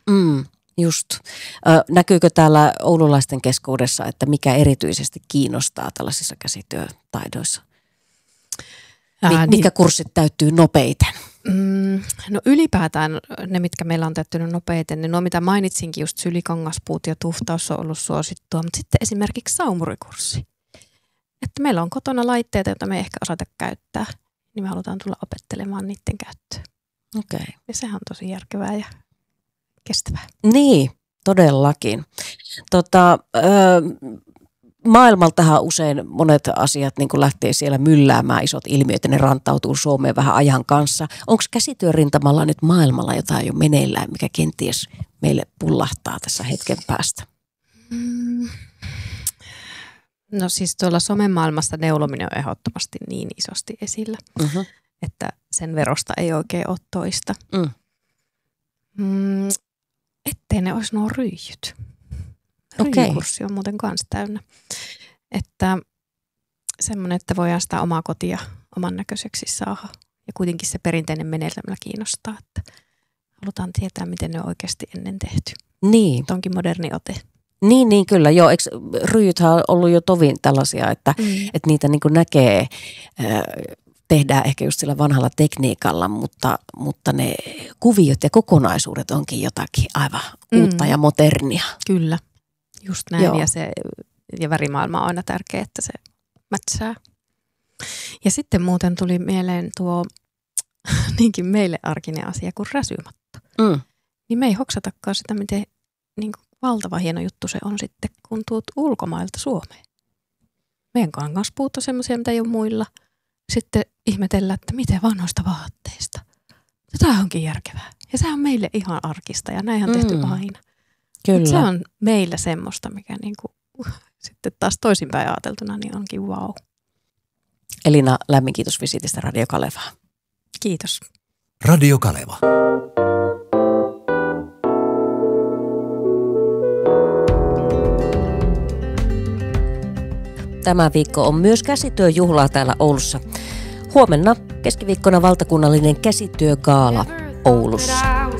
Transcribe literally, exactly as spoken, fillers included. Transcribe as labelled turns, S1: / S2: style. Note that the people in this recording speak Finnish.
S1: Mm, just. Ö, näkyykö täällä oululaisten keskuudessa, että mikä erityisesti kiinnostaa tällaisissa käsityötaidoissa?
S2: Ää,
S1: Mitkä
S2: niin,
S1: kurssit täyttyy nopeiten?
S2: mm, no ylipäätään ne, mitkä meillä on täyttynyt nopeiten, niin nuo mitä mainitsinkin, just sylikangaspuut ja tuhtaus on ollut suosittua, mutta sitten esimerkiksi saumurikurssi. Että meillä on kotona laitteita, joita me ei ehkä osata käyttää, niin me halutaan tulla opettelemaan niiden käyttöön.
S1: Okei. Okay.
S2: Ja sehän on tosi järkevää ja kestävää.
S1: Niin, todellakin. Tota, ö, maailmaltahan usein monet asiat niin kun lähtee siellä mylläämään, isot ilmiöt, ja ne rantautuu Suomeen vähän ajan kanssa. Onko käsityörintamalla nyt maailmalla jotain jo meneillään, mikä kenties meille pullahtaa tässä hetken päästä?
S2: Mm. No siis tuolla somemaailmassa neulominen on ehdottomasti niin isosti esillä, uh-huh. että sen verosta ei oikein ole toista. Mm. Mm, ettei ne olisi nuo ryijyt. Ryijykurssi on muuten kanssa täynnä. Että semmoinen, että voidaan sitä omaa kotia oman näköiseksi saada. Ja kuitenkin se perinteinen menetelmä kiinnostaa, että halutaan tietää, miten ne on oikeasti ennen tehty.
S1: Niin.
S2: Onkin moderni ote.
S1: Niin, niin kyllä. Joo, eikö ryijythän on ollut jo tovin tällaisia, että, mm. että niitä niin kuin näkee, tehdään ehkä just sillä vanhalla tekniikalla, mutta, mutta ne kuviot ja kokonaisuudet onkin jotakin aivan mm. uutta ja modernia.
S2: Kyllä, just näin. Joo. Ja, se, ja värimaailma on aina tärkeä, että se mätsää. Ja sitten muuten tuli mieleen tuo niinkin meille arkinen asia kuin räsymatto. Mm. Niin me ei hoksatakaan sitä, miten niin kuin valtava hieno juttu se on sitten, kun tuut ulkomailta Suomeen. Meidän kangaspuut on semmoisia, mitä ei ole muilla. Sitten ihmetellään, että miten vanhoista vaatteista. Tämä onkin järkevää. Ja se on meille ihan arkista ja näin on tehty mm. aina.
S1: Kyllä.
S2: Mut se on meillä semmoista, mikä niinku, uh, sitten taas toisinpäin ajateltuna niin onkin wow.
S1: Elina, lämmin kiitos visitistä Radio Kalevaan.
S2: Kiitos.
S3: Radio Kaleva.
S1: Tämä viikko on myös käsityöjuhlaa täällä Oulussa. Huomenna keskiviikkona valtakunnallinen käsityögaala Oulussa.